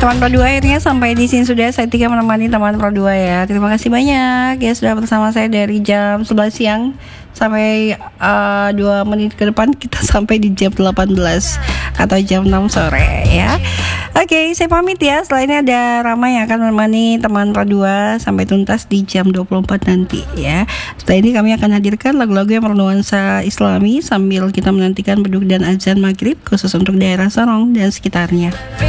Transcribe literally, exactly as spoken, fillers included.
teman Pro dua, akhirnya sampai di sini sudah saya Tika menemani teman Pro dua ya. Terima kasih banyak ya sudah bersama saya dari jam sebelas siang sampai uh, dua menit ke depan kita sampai di jam delapan belas atau jam enam sore ya. Oke, saya pamit ya. Setelah ini ada Rama yang akan menemani teman Pro dua sampai tuntas di jam dua puluh empat nanti ya. Setelah ini kami akan hadirkan lagu-lagu yang bernuansa Islami sambil kita menantikan beduk dan azan maghrib khusus untuk daerah Sorong dan sekitarnya.